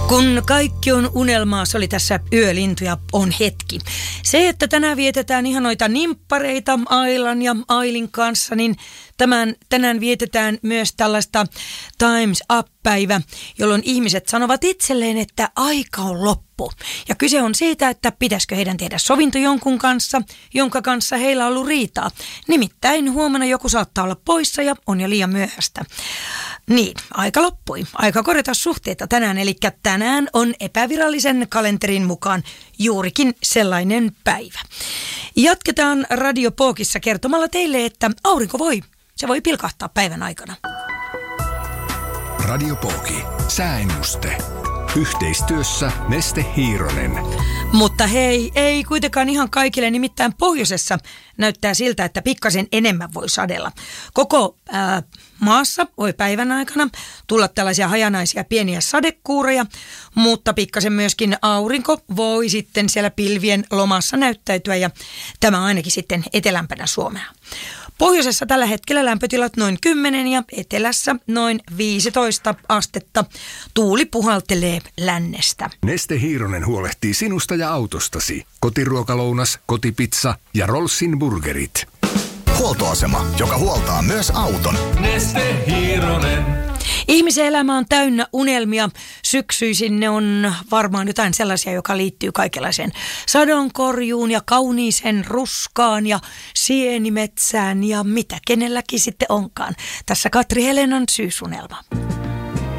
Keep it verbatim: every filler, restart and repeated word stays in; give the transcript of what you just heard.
Kun kaikki on unelmaa, se oli tässä Yölintuja on hetki. Se, että tänään vietetään ihanoita nimppareita Ailan ja Ailin kanssa, niin tämän, tänään vietetään myös tällaista Time's Up-päivä, jolloin ihmiset sanovat itselleen, että aika on loppu. Ja kyse on siitä, että pitäisikö heidän tehdä sovinto jonkun kanssa, jonka kanssa heillä on ollut riitaa. Nimittäin huomenna joku saattaa olla poissa ja on jo liian myöhäistä. Niin, aika loppui. Aika korjata suhteita tänään, eli tänään on epävirallisen kalenterin mukaan juurikin sellainen päivä. Jatketaan Radio Pookissa kertomalla teille, että aurinko voi. Se voi pilkahtaa päivän aikana. Radio Pooki. Sääennuste. Yhteistyössä Neste Hiironen. Mutta hei, ei kuitenkaan ihan kaikille, nimittäin pohjoisessa näyttää siltä, että pikkasen enemmän voi sadella. Koko ää, maassa voi päivän aikana tulla tällaisia hajanaisia pieniä sadekuuroja, mutta pikkasen myöskin aurinko voi sitten siellä pilvien lomassa näyttäytyä ja tämä ainakin sitten etelämpänä Suomea. Pohjoisessa tällä hetkellä lämpötilat noin kymmenen ja etelässä noin viisitoista astetta. Tuuli puhaltelee lännestä. Neste Hiironen huolehtii sinusta ja autostasi. Kotiruokalounas, kotipizza ja Rollsin burgerit. Huoltoasema, joka huoltaa myös auton. Neste Hiironen. Ihmisen elämä on täynnä unelmia. Syksyisin ne on varmaan jotain sellaisia, joka liittyy kaikenlaiseen sadonkorjuun ja kauniiseen ruskaan ja sienimetsään ja mitä kenelläkin sitten onkaan. Tässä Katri Helenan syysunelma.